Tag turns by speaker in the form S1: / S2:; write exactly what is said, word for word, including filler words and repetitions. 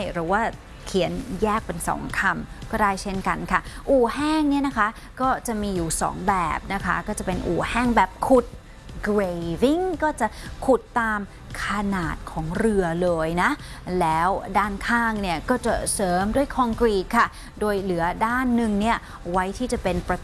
S1: หรือว่าเขียนแยกเป็นสองคำก็ได้เช่นกันค่ะอู่แห้งเนี่ยนะคะก็จะมีอยู่สองแบบนะคะก็จะเป็นอู่แห้งแบบขุด graving ก็จะขุดตามขนาดของเรือเลยนะแล้วด้านข้างเนี่ยก็จะเสริมด้วยคอนกรีตค่ะโดยเหลือด้านหนึ่งเนี่ยไว้ที่จะเป็นประ